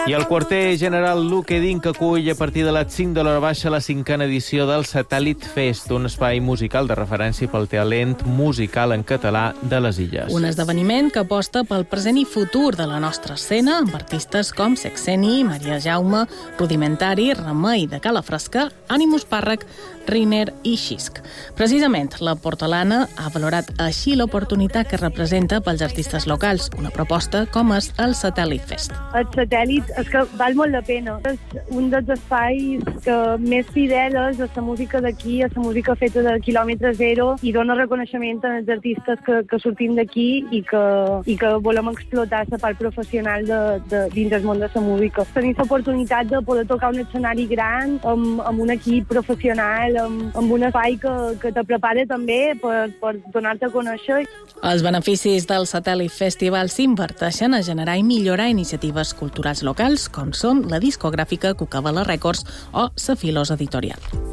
I el quarter general Luque Dink acull a partir de les 5 de l'hora baixa la 5a edició del Satèl·lit Fest, un espai musical de referència pel talent musical en català de les Illes. Un esdeveniment que aposta pel present i futur de la nostra escena, amb artistes com Sexeni, Maria Jaume, Rudimentari, Remei de Calafresca, Ànimus Pàrrec, Riner i Xisc. Precisament, la Portolana ha valorat així l'oportunitat que representa pels artistes locals, una proposta com és el Satèl·lit Fest. El Satèl·lit és que val molt la pena. És un dels espais que més fidel és a la música d'aquí, a la música feta de quilòmetre zero, i dona reconeixement als artistes que sortim d'aquí i que volem explotar la part professional dins del món de la música. Tenim l'oportunitat de poder tocar un escenari gran, amb un equip professional, amb un espai que te prepara també per donar-te a conèixer. Els beneficis del Satèl·lit Festival s'inverteixen a generar i millorar iniciatives culturals locals, com són la discogràfica Cucabala Records o la Filos Editorial.